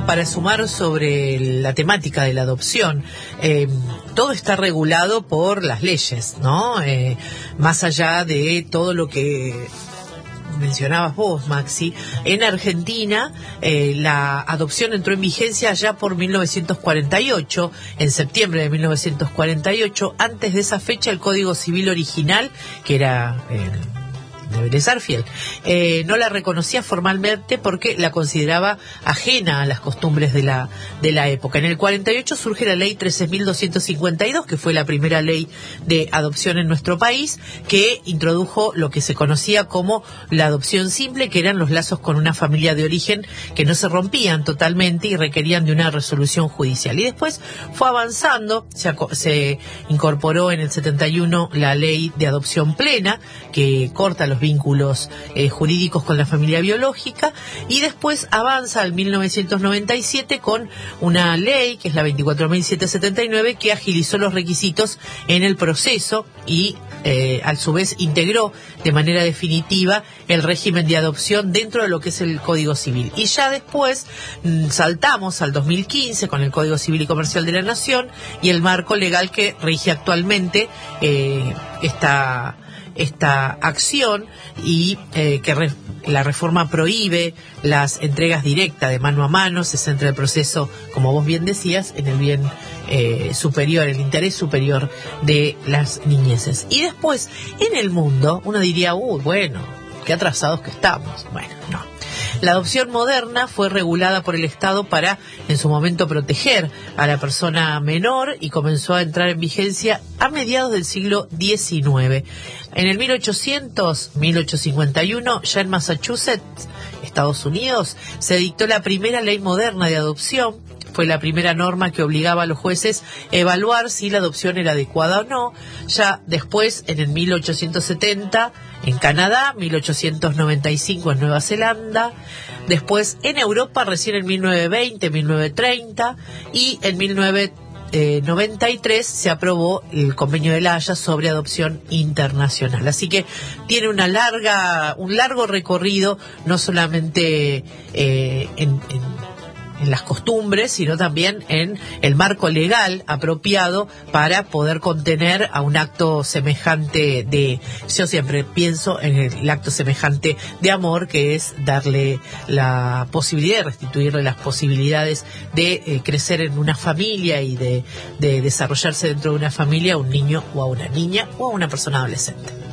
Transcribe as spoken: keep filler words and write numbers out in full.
para sumar sobre la temática de la adopción. Eh, todo está regulado por las leyes, ¿no? Eh, más allá de todo lo que mencionabas vos, Maxi, en Argentina eh, la adopción entró en vigencia ya por mil novecientos cuarenta y ocho, en septiembre de mil novecientos cuarenta y ocho. Antes de esa fecha el Código Civil original, que era eh, de Vélez Sarsfield, eh, no la reconocía formalmente porque la consideraba ajena a las costumbres de la de la época. En el cuarenta y ocho surge la ley trece mil doscientos cincuenta y dos, que fue la primera ley de adopción en nuestro país, que introdujo lo que se conocía como la adopción simple, que eran los lazos con una familia de origen que no se rompían totalmente y requerían de una resolución judicial. Y después fue avanzando, se, se incorporó en el setenta y uno la ley de adopción plena, que corta los vínculos eh, jurídicos con la familia biológica, y después avanza al mil novecientos noventa y siete con una ley, que es la veinticuatro mil setecientos setenta y nueve, que agilizó los requisitos en el proceso y eh, a su vez integró de manera definitiva el régimen de adopción dentro de lo que es el Código Civil. Y ya después mmm, saltamos al dos mil quince con el Código Civil y Comercial de la Nación y el marco legal que rige actualmente eh, esta esta acción, y eh, que re, la reforma prohíbe las entregas directas de mano a mano, se centra el proceso, como vos bien decías, en el bien eh, superior, el interés superior de las niñeces. Y después, en el mundo, uno diría, uy, bueno, qué atrasados que estamos. Bueno, no. La adopción moderna fue regulada por el Estado para, en su momento, proteger a la persona menor y comenzó a entrar en vigencia a mediados del siglo diecinueve. En el mil ochocientos, mil ochocientos cincuenta y uno, ya en Massachusetts, Estados Unidos, se dictó la primera ley moderna de adopción. Fue la primera norma que obligaba a los jueces a evaluar si la adopción era adecuada o no. Ya después, en el mil ochocientos setenta, en Canadá, mil ochocientos noventa y cinco en Nueva Zelanda, después en Europa recién en mil novecientos veinte, mil novecientos treinta, y en mil novecientos noventa y tres se aprobó el Convenio de La Haya sobre adopción internacional. Así que tiene una larga, un largo recorrido, no solamente eh, en, en en las costumbres, sino también en el marco legal apropiado para poder contener a un acto semejante de, yo siempre pienso en el acto semejante de amor, que es darle la posibilidad de restituirle las posibilidades de eh, crecer en una familia y de, de desarrollarse dentro de una familia a un niño o a una niña o a una persona adolescente.